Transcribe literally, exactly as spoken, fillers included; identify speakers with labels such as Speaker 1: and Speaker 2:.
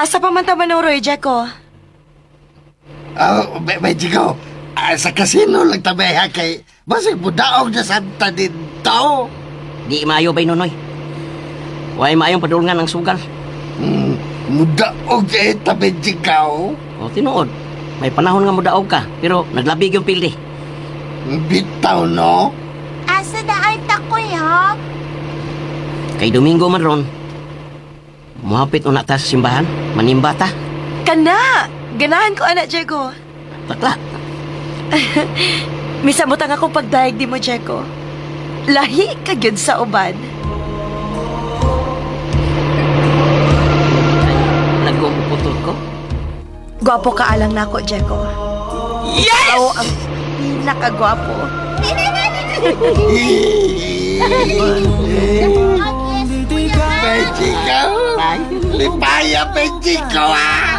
Speaker 1: Asa pa man taman ng Roy, Jeko?
Speaker 2: Oh, may, may Chico. Ah, sa kasino lang tabiha kay... Basig budaog na santa dito.
Speaker 3: Di maayo bay nonoy. Way maayong padulngan ang sugal.
Speaker 2: Hmm, mudaog eh tabi Chico.
Speaker 3: O tinuod. May panahon nga mudaog ka, pero naglabig yung pildi.
Speaker 2: Bitaw, no?
Speaker 4: Asa daan takoy, ha?
Speaker 3: Kay Domingo man ron. Muhapit una ta sa simbahan, manimba ta.
Speaker 1: Kana! Ganahan ko, anak, Jeko.
Speaker 3: Takla.
Speaker 1: Misamutang ako pagdaig di mo, Jeko. Lahi ka gyud sa uban.
Speaker 3: Nagong putol ko.
Speaker 1: Gwapo ka alang na ako, Jeko.
Speaker 3: Yes!
Speaker 1: Ikaw ang pinakagwapo.
Speaker 2: May Chico. Lipaya, may Chico, ah!